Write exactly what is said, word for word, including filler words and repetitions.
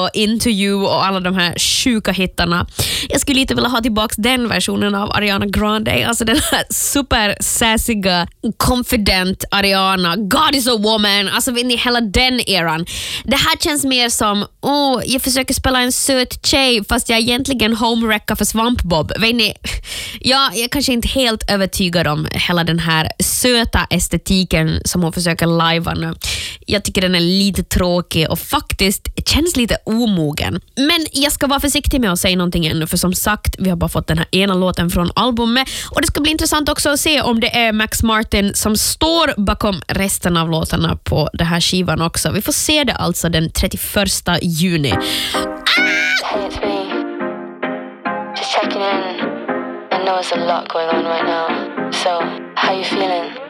och Into You och alla de här sjuka hittarna. Jag skulle lite vilja ha tillbaka den versionen av Ariana Grande, alltså den här super sassiga, confident Ariana, God is a woman, alltså vet ni, hela den eran. Det här känns mer som, åh, oh, jag försöker spela en söt tjej fast jag egentligen homewreckar för Svampbob. Vet ni, ja, jag är kanske inte helt övertygad om hela den här söta estetiken som hon försöker lajva nu. Jag tycker den är lite tråkig och faktiskt känns lite omogen. Men jag ska vara försiktig med att säga någonting ännu, för som sagt, vi har bara fått den här ena låten från albumet och det ska bli intressant också att se om det är Max Martin som står bakom resten av låtarna på den här skivan också. Vi får se det alltså den trettioförsta juni. Ah! Hey, it's me. Just checking in. I know there's a lot going on right now. So, how you feeling?